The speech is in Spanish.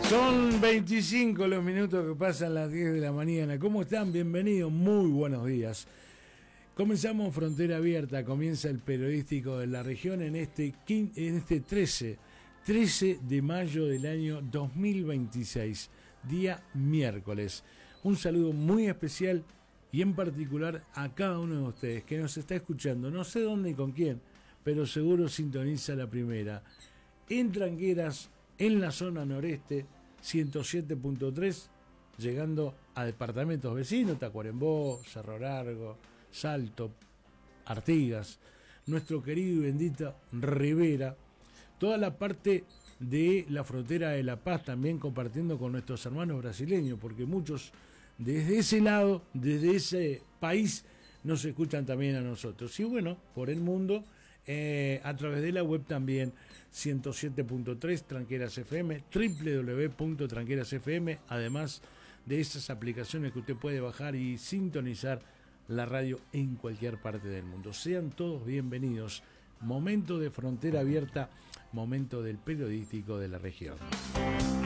Son 25 los minutos que pasan las 10 de la mañana. ¿Cómo están? Bienvenidos, muy buenos días. Comenzamos Frontera Abierta, comienza el periodístico de la región en este 13 de mayo del año 2026, día miércoles. Un saludo muy especial y en particular a cada uno de ustedes que nos está escuchando, no sé dónde y con quién, pero seguro sintoniza la primera. En Tranqueras, en la zona noreste, 107.3, llegando a departamentos vecinos, Tacuarembó, Cerro Largo, Salto, Artigas, nuestro querido y bendito Rivera, toda la parte de la frontera de La Paz también compartiendo con nuestros hermanos brasileños, porque muchos desde ese lado, desde ese país, nos escuchan también a nosotros. Y bueno, por el mundo, a través de la web también, 107.3 Tranqueras FM, www.tranqueras FM, además de esas aplicaciones que usted puede bajar y sintonizar la radio en cualquier parte del mundo. Sean todos bienvenidos. Momento de Frontera Abierta, momento del periodístico de la región.